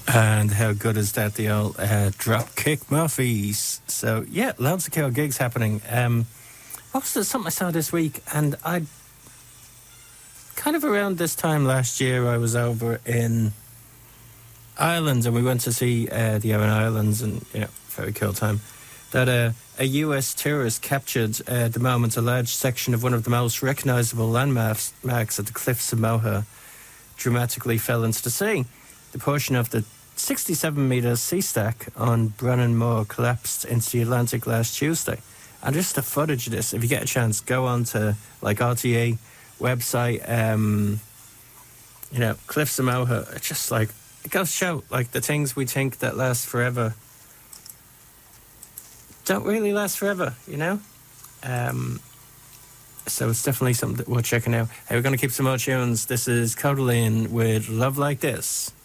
And how good is that, the old Dropkick Murphys? So, yeah, loads of cool gigs happening. What was there? Something I saw this week, and I kind of around this time last year, I was over in Ireland, and we went to see the Aran Islands, and, very cool time. That a US tourist captured the moment a large section of one of the most recognisable landmarks at the Cliffs of Moher dramatically fell into the sea. The portion of the 67-metre sea stack on Brennan Moor collapsed into the Atlantic last Tuesday. And just the footage of this, if you get a chance, go on to RTE website, Cliffs of Moher. It's just it goes to show, the things we think that last forever don't really last forever, So it's definitely something that we're checking out. Hey, we're going to keep some more tunes. This is Codaline with Love Like This.